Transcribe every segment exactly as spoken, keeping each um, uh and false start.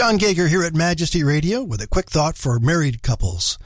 John Gager here at Majesty Radio with a quick thought for married couples.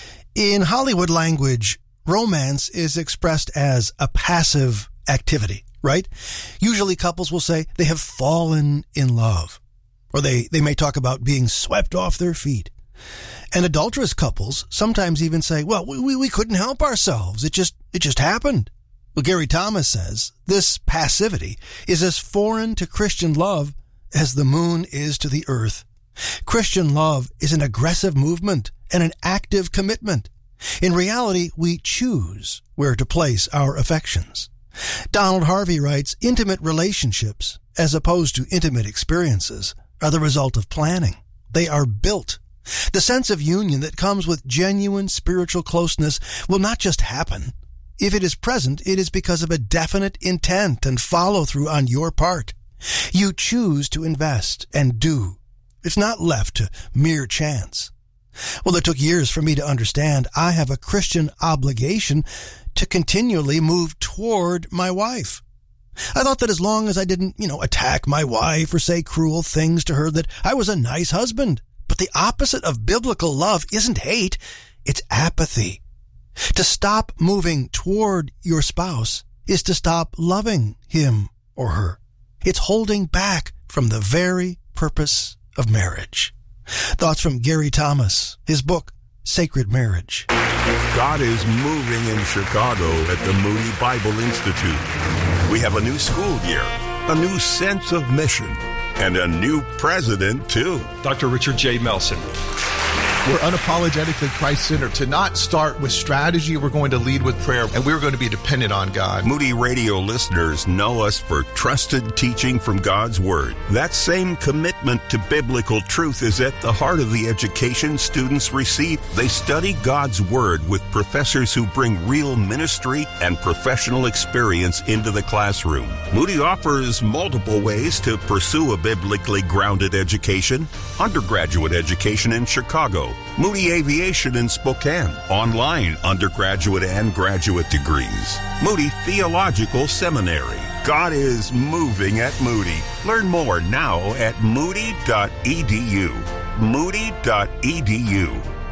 In Hollywood language, romance is expressed as a passive activity, right? Usually couples will say they have fallen in love, or they, they may talk about being swept off their feet. And adulterous couples sometimes even say, well, we, we couldn't help ourselves. It just, it just happened. Well, Gary Thomas says this passivity is as foreign to Christian love as the moon is to the earth. Christian love is an aggressive movement and an active commitment. In reality, we choose where to place our affections. Donald Harvey writes, intimate relationships, as opposed to intimate experiences, are the result of planning. They are built. The sense of union that comes with genuine spiritual closeness will not just happen. If it is present, it is because of a definite intent and follow-through on your part. You choose to invest and do. It's not left to mere chance. Well, it took years for me to understand I have a Christian obligation to continually move toward my wife. I thought that as long as I didn't, you know, attack my wife or say cruel things to her, that I was a nice husband. But the opposite of biblical love isn't hate, it's apathy. To stop moving toward your spouse is to stop loving him or her. It's holding back from the very purpose of marriage. Thoughts from Gary Thomas, his book, Sacred Marriage. God is moving in Chicago at the Moody Bible Institute. We have a new school year, a new sense of mission, and a new president, too. Doctor Richard J. Melson. We're unapologetically Christ-centered. To not start with strategy, we're going to lead with prayer, and we're going to be dependent on God. Moody Radio listeners know us for trusted teaching from God's Word. That same commitment to biblical truth is at the heart of the education students receive. They study God's Word with professors who bring real ministry and professional experience into the classroom. Moody offers multiple ways to pursue a biblically grounded education. Undergraduate education in Chicago. Moody Aviation in Spokane. Online undergraduate and graduate degrees. Moody Theological Seminary. God is moving at Moody. Learn more now at moody dot e d u. moody dot e d u.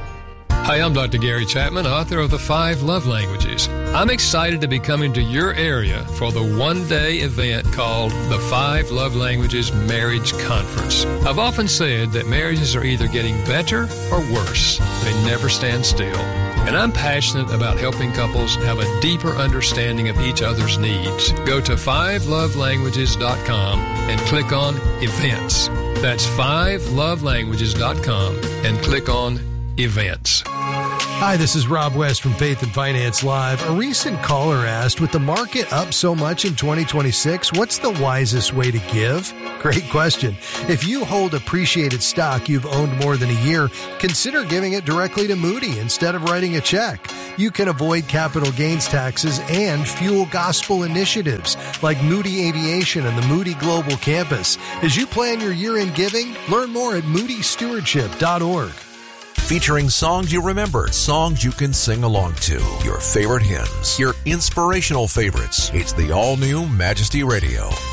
Hi, I'm Doctor Gary Chapman, author of The Five Love Languages. I'm excited to be coming to your area for the one-day event called the Five Love Languages Marriage Conference. I've often said that marriages are either getting better or worse. They never stand still. And I'm passionate about helping couples have a deeper understanding of each other's needs. Go to five love languages dot com and click on Events. That's five love languages dot com and click on Events. Hi, this is Rob West from Faith and Finance Live. A recent caller asked, with the market up so much in twenty twenty-six, what's the wisest way to give? Great question. If you hold appreciated stock you've owned more than a year, consider giving it directly to Moody instead of writing a check. You can avoid capital gains taxes and fuel gospel initiatives like Moody Aviation and the Moody Global Campus. As you plan your year-end giving, learn more at moody stewardship dot org. Featuring songs you remember, songs you can sing along to, your favorite hymns, your inspirational favorites. It's the all-new Majesty Radio.